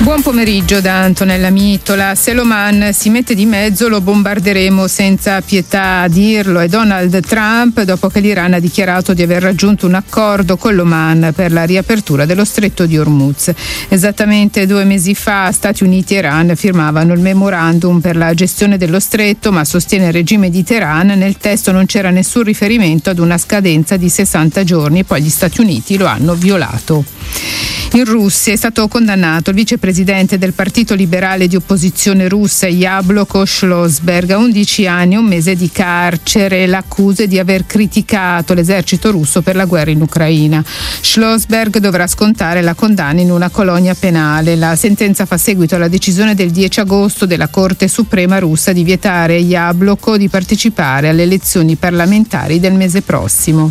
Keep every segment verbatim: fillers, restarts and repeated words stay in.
Buon pomeriggio da Antonella Mittola. Se l'Oman si mette di mezzo lo bombarderemo senza pietà, a dirlo è Donald Trump dopo che l'Iran ha dichiarato di aver raggiunto un accordo con l'Oman per la riapertura dello stretto di Hormuz. Esattamente due mesi fa Stati Uniti e Iran firmavano il memorandum per la gestione dello stretto, ma sostiene il regime di Teheran nel testo non c'era nessun riferimento ad una scadenza di sessanta giorni, poi gli Stati Uniti lo hanno violato. In Russia è stato condannato il vicepresidente del Partito Liberale di opposizione russa Jabloko Shlosberg a undici anni e un mese di carcere. L'accusa è di aver criticato l'esercito russo per la guerra in Ucraina. Shlosberg dovrà scontare la condanna in una colonia penale. La sentenza fa seguito alla decisione del dieci agosto della Corte Suprema russa di vietare a Jabloko di partecipare alle elezioni parlamentari del mese prossimo.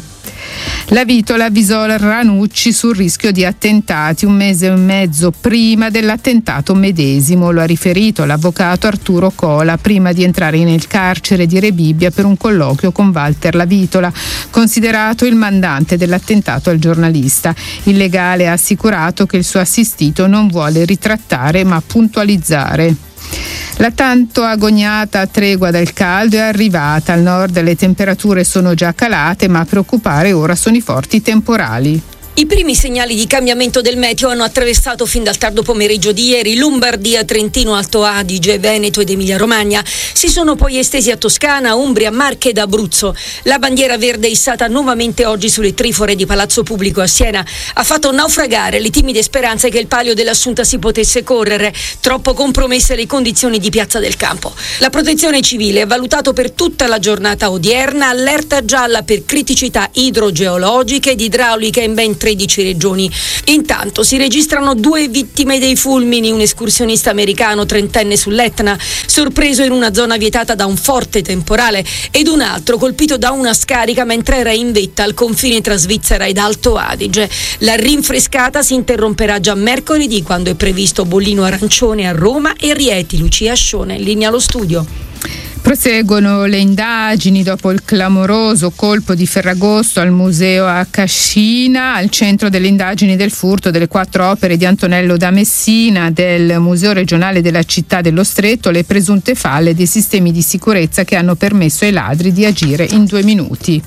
La Vitola avvisò Ranucci sul rischio di attentati un mese e mezzo prima dell'attentato medesimo. Lo ha riferito l'avvocato Arturo Cola prima di entrare nel carcere di Rebibbia per un colloquio con Walter La Vitola, considerato il mandante dell'attentato al giornalista. Il legale ha assicurato che il suo assistito non vuole ritrattare ma puntualizzare. La tanto agognata tregua dal caldo è arrivata. Al nord le temperature sono già calate, ma a preoccupare ora sono i forti temporali. I primi segnali di cambiamento del meteo hanno attraversato fin dal tardo pomeriggio di ieri Lombardia, Trentino, Alto Adige, Veneto ed Emilia-Romagna. Si sono poi estesi a Toscana, Umbria, Marche ed Abruzzo. La bandiera verde issata nuovamente oggi sulle trifore di Palazzo Pubblico a Siena ha fatto naufragare le timide speranze che il palio dell'Assunta si potesse correre, troppo compromesse le condizioni di Piazza del Campo. La Protezione Civile ha valutato per tutta la giornata odierna allerta gialla per criticità idrogeologiche ed idrauliche in ben tredici regioni. Intanto si registrano due vittime dei fulmini, un escursionista americano trentenne sull'Etna, sorpreso in una zona vietata da un forte temporale, ed un altro colpito da una scarica mentre era in vetta al confine tra Svizzera ed Alto Adige. La rinfrescata si interromperà già mercoledì, quando è previsto bollino arancione a Roma e Rieti. Lucia Ascione, in linea allo studio. Proseguono le indagini dopo il clamoroso colpo di Ferragosto al museo a Cascina, al centro delle indagini del furto delle quattro opere di Antonello da Messina del Museo regionale della città dello Stretto, le presunte falle dei sistemi di sicurezza che hanno permesso ai ladri di agire in due minuti.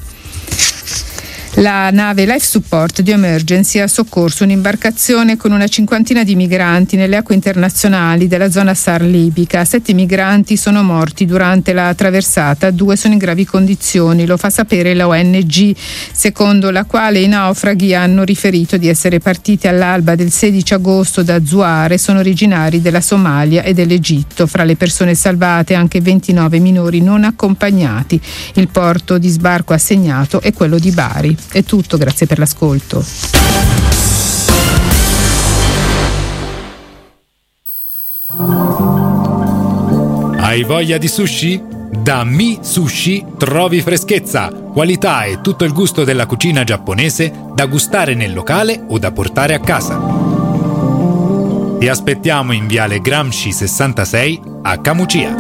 La nave Life Support di Emergency ha soccorso un'imbarcazione con una cinquantina di migranti nelle acque internazionali della zona SAR libica. Sette migranti sono morti durante la traversata, due sono in gravi condizioni, lo fa sapere la O N G, secondo la quale i naufraghi hanno riferito di essere partiti all'alba del sedici agosto da Zuare, sono originari della Somalia e dell'Egitto. Fra le persone salvate anche ventinove minori non accompagnati. Il porto di sbarco assegnato è quello di Bari. È tutto, grazie per l'ascolto. Hai voglia di sushi? Da Mi Sushi trovi freschezza, qualità e tutto il gusto della cucina giapponese da gustare nel locale o da portare a casa. Ti aspettiamo in Viale Gramsci sessantasei a Camucia.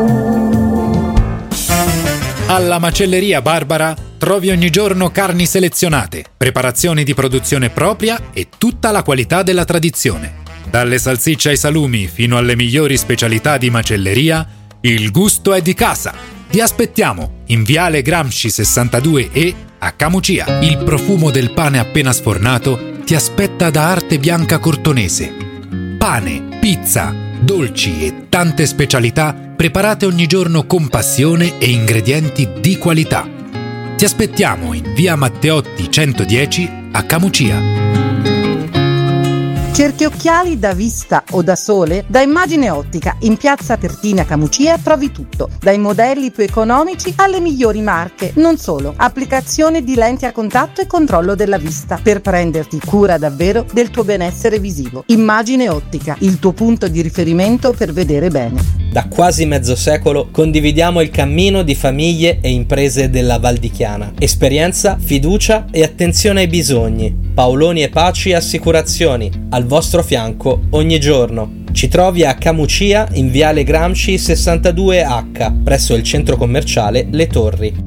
Alla Macelleria Barbara trovi ogni giorno carni selezionate, preparazioni di produzione propria e tutta la qualità della tradizione. Dalle salsicce ai salumi fino alle migliori specialità di macelleria, il gusto è di casa. Ti aspettiamo in Viale Gramsci sessantadue E a Camucia. Il profumo del pane appena sfornato ti aspetta da Arte Bianca Cortonese. Pane, pizza, dolci e tante specialità preparate ogni giorno con passione e ingredienti di qualità. Ti aspettiamo in via Matteotti centodieci a Camucia. Cerchi occhiali da vista o da sole? Da Immagine Ottica, in piazza Pertina Camucia trovi tutto, dai modelli più economici alle migliori marche. Non solo, applicazione di lenti a contatto e controllo della vista, per prenderti cura davvero del tuo benessere visivo. Immagine Ottica, il tuo punto di riferimento per vedere bene. Da quasi mezzo secolo condividiamo il cammino di famiglie e imprese della Val di Chiana. Esperienza, fiducia e attenzione ai bisogni. Paoloni e Paci Assicurazioni, al vostro fianco ogni giorno. Ci trovi a Camucia in Viale Gramsci sessantadue H, presso il centro commerciale Le Torri.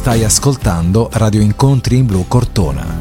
Stai ascoltando Radio Incontri in Blu Cortona.